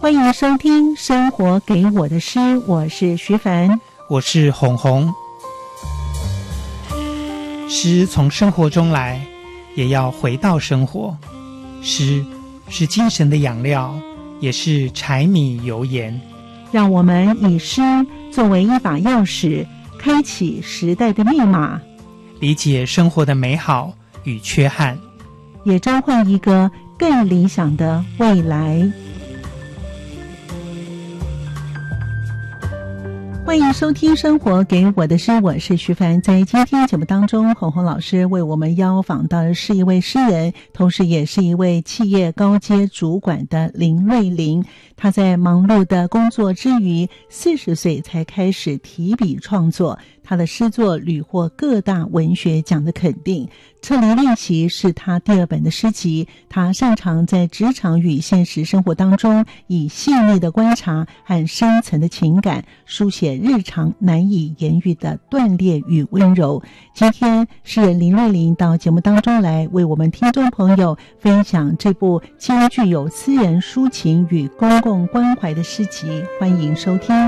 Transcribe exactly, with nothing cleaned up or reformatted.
欢迎收听生活给我的诗，我是徐凡， 我是红红。诗从生活中来，也要回到生活。诗是精神的养料，也是柴米油盐。 让我们以诗作为一把钥匙，开启时代的密码， 理解生活的美好与缺憾， 也召唤一个更理想的未来。欢迎收听生活给我的诗，我是徐凡。在今天节目当中，红红老师为我们邀访到的是一位诗人，同时也是一位企业高阶主管的林瑞麟。他在忙碌的工作之余，四十岁才开始提笔创作，他的诗作屡获各大文学奖的肯定。撤离练习是他第二本的诗集，他擅长在职场与现实生活当中，以细腻的观察和深层的情感，书写日常难以言喻的锻炼与温柔。今天诗人林瑞麟到节目当中来，为我们听众朋友分享这部兼具有私人抒情与公共关怀的诗集，欢迎收听。